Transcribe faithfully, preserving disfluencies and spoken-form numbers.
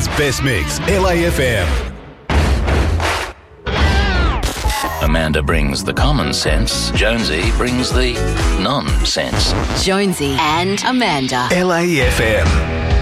Melbourne's best mix, L A F M. Amanda brings the common sense. Jonesy brings the nonsense. Jonesy and Amanda. L A F M.